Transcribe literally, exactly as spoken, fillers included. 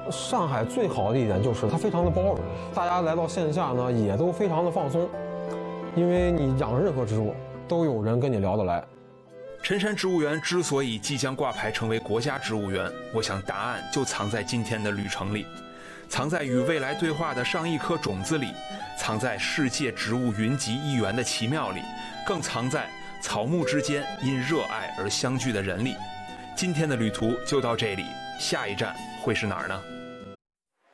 上海最好的一点就是它非常的包容，大家来到线下呢也都非常的放松，因为你养任何植物都有人跟你聊得来。 辰山植物园之所以即将挂牌成为国家植物园，我想答案就藏在今天的旅程里，藏在与未来对话的上亿颗种子里，藏在世界植物云集一园的奇妙里，更藏在草木之间因热爱而相聚的人里。今天的旅途就到这里，下一站会是哪儿呢？